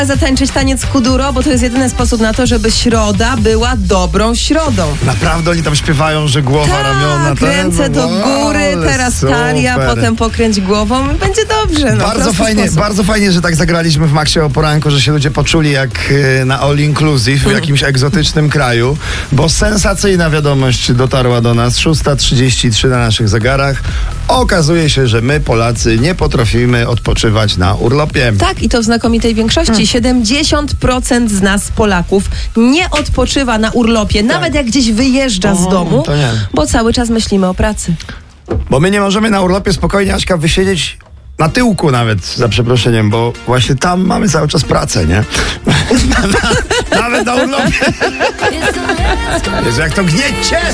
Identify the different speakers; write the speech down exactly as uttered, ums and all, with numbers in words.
Speaker 1: Zatańczyć taniec kuduro, bo to jest jedyny sposób na to, żeby środa była dobrą środą.
Speaker 2: Naprawdę oni tam śpiewają, że głowa,
Speaker 1: Tak,
Speaker 2: ramiona...
Speaker 1: ręce
Speaker 2: ten,
Speaker 1: do
Speaker 2: no,
Speaker 1: góry,
Speaker 2: ale
Speaker 1: teraz
Speaker 2: super.
Speaker 1: talia, potem pokręć głową i będzie dobrze. No,
Speaker 2: Bardzo
Speaker 1: prosty
Speaker 2: fajnie,
Speaker 1: sposób.
Speaker 2: bardzo fajnie, że tak zagraliśmy w Maxie o poranku, że się ludzie poczuli jak y, na all inclusive w jakimś egzotycznym kraju, bo sensacyjna wiadomość dotarła do nas, szósta trzydzieści trzy na naszych zegarach. Okazuje się, że my Polacy nie potrafimy odpoczywać na urlopie.
Speaker 1: Tak, i to w znakomitej większości.
Speaker 2: Hmm.
Speaker 1: siedemdziesiąt procent z nas, Polaków, nie odpoczywa na urlopie, nawet jak gdzieś wyjeżdża z domu,
Speaker 2: to nie.
Speaker 1: bo cały czas myślimy o pracy.
Speaker 2: Bo my nie możemy na urlopie spokojnie, Aśka, wysiedzieć na tyłku nawet, za przeproszeniem, bo właśnie tam mamy cały czas pracę, nie? Nawet na urlopie. Jezu, jak to gniecie!